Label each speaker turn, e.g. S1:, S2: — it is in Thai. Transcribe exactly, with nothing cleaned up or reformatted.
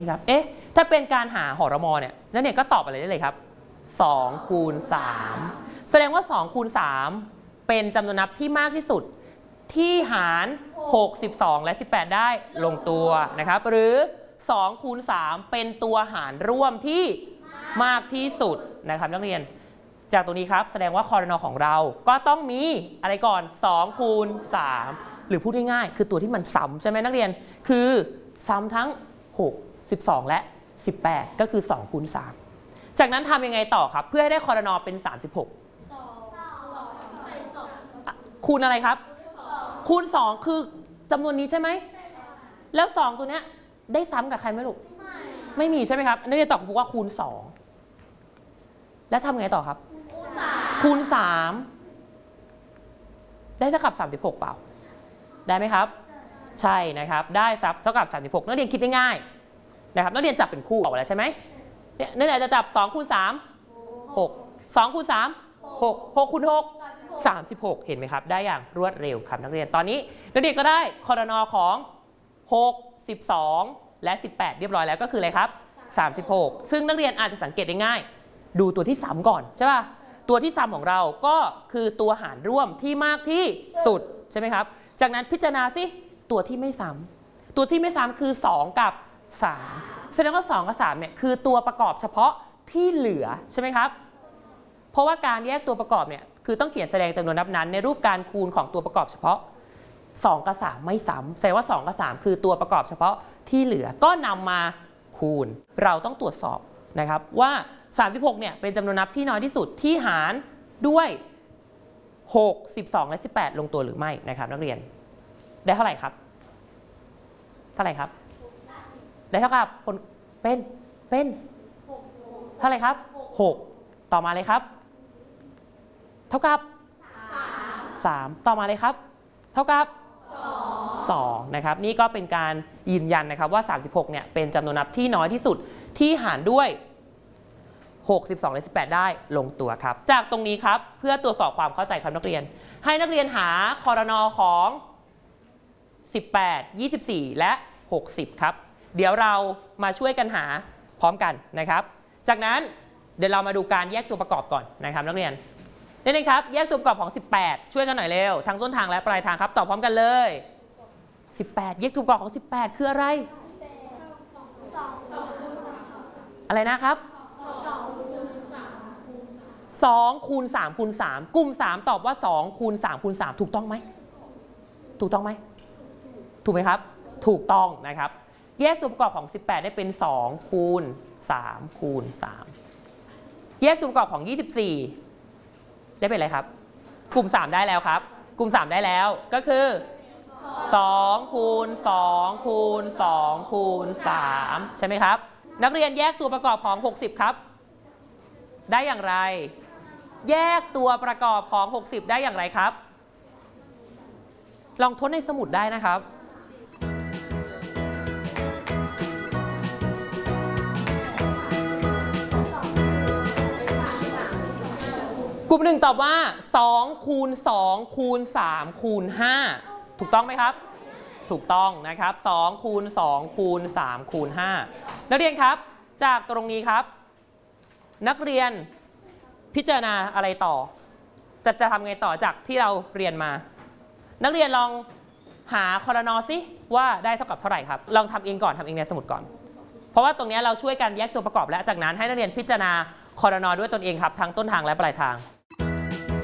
S1: ครับเอ๊ะถ้าเป็นการหาหรมเนี่ยนั่นเนี่ยก็ตอบอะไรได้เลยครับสองคูณสามแสดงว่าสองคูณสามเป็นจำนวนนับที่มากที่สุดที่หารหก สิบสองและสิบแปดได้ลงตัวนะครับหรือสองคูณสามเป็นตัวหารร่วมที่มากที่สุดนะครับนักเรียนจากตรงนี้ครับแสดงว่าคอรนของเราก็ต้องมีอะไรก่อนสองคูณสามหรือพูดง่ายๆคือตัวที่มันซ้ำใช่ไหมนักเรียนคือซ้ำทั้งหก สิบสองและสิบแปดก็คือสองคูณสามจากนั้นทำยังไงต่อครับเพื่อให้ได้คอรนเป็นสามสิบหกคูณอะไรครับคูณสองคือจำนวนนี้ใช่ไหมแล้วสองตัวเนี้ยได้ซ้ำกับใครไหมลูกไม่มีใช่ไหมครับนักเรียนตอบว่าคูณสองแล้วทำไงต่อครับคูณสามได้เท่ากับสามสิบหกเปล่าได้ไหมครับใช่นะครับได้เท่ากับสามสิบหกนักเรียนคิดได้ง่ายนะครับนักเรียนจับเป็นคู่ออกแล้วใช่ไหมนักเรียนจะจับสองคูณสาม หก สองคูณสาม หก หกคูณหก สามสิบหกเห็นไหมครับได้อย่างรวดเร็วครับนักเรียนตอนนี้นักเรียนก็ได้คอรนของหก สิบสองและสิบแปดเรียบร้อยแล้วก็คืออะไรครับสามสิบหกซึ่งนักเรียนอาจจะสังเกตได้ง่ายดูตัวที่ซ้ำก่อนใช่ป่ะตัวที่ซ้ำของเราก็คือตัวหารร่วมที่มากที่สุดใช่ไหมครับจากนั้นพิจารณาสิตัวที่ไม่ซ้ำตัวที่ไม่ซ้ำคือสองกับสามแสดงว่าสองกับสามเนี่ยคือตัวประกอบเฉพาะที่เหลือใช่ไหมครับเพราะว่าการแยกตัวประกอบเนี่ยคือต้องเขียนแสดงจำนวนนับนั้นในรูปการคูณของตัวประกอบเฉพาะสองกับสามไม่ซ้ำแสดงว่าสองกับสามคือตัวประกอบเฉพาะที่เหลือก็นำมาคูณเราต้องตรวจสอบนะครับว่าสามสิบหกเนี่ยเป็นจำนวนนับที่น้อยที่สุดที่หารด้วยหก สิบสองและสิบแปดลงตัวหรือไม่นะครับนักเรียนได้เท่าไหร่ครับเท่าไหร่ครับได้เท่ากับผลเป็นเป็นเท่าไหร่ครับหกต่อมาเลยครับเท่ากับสามต่อมาเลยครับเท่ากับสองนะครับนี่ก็เป็นการยืนยันนะครับว่าสามสิบหกเนี่ยเป็นจำนวนนับที่น้อยที่สุดที่หารด้วยหก สิบสองและสิบแปดได้ลงตัวครับจากตรงนี้ครับเพื่อตรวจสอบความเข้าใจครับนักเรียนให้นักเรียนหาคอรนของสิบแปด ยี่สิบสี่และหกสิบครับเดี๋ยวเรามาช่วยกันหาพร้อมกันนะครับจากนั้นเดี๋ยวเรามาดูการแยกตัวประกอบก่อนนะครับนักเรียนนี่นะครับแยกตัวประกอบของสิบแปดช่วยกันหน่อยเร็วทั้งต้นทางและปลายทางครับตอบพร้อมกันเลยสิบแปดแยกตัวประกอบของสิบแปดคืออะไรอะไรนะครับสองคูณสามคูณสามกลุ่มสามตอบว่าสองคูณสามคูณสามถูกต้องไหมถูกต้องไหมถูกไหมครับถูกต้องนะครับแยกตัวประกอบของสิบแปดได้เป็นสองคูณสามคูณสามแยกตัวประกอบของยี่สิบสี่ได้เป็นอะไรครับกลุ่มสามได้แล้วครับกลุ่มสามได้แล้วก็คือสองคูณสองคูณสองคูณสามใช่ไหมครับนักเรียนแยกตัวประกอบของหกสิบครับได้อย่างไรแยกตัวประกอบของหกสิบได้อย่างไรครับลองทดในสมุดได้นะครับกลุ่มหนึ่งตอบว่าสองคูณสองคูณสามคูณห้าถูกต้องไหมครับถูกต้องนะครับสองคูณสองคูณสามคูณห้านักเรียนครับจากตรงนี้ครับนักเรียนพิจารณาอะไรต่อจะจะทำไงต่อจากที่เราเรียนมานักเรียนลองหาคอรนซิว่าได้เท่ากับเท่าไหร่ครับลองทำเองก่อนทำเองในสมุดก่อนเพราะว่าตรงนี้เราช่วยกันแยกตัวประกอบและจากนั้นให้นักเรียนพิจารณาคอรนด้วยตนเองครับทั้งต้นทางและปลายทาง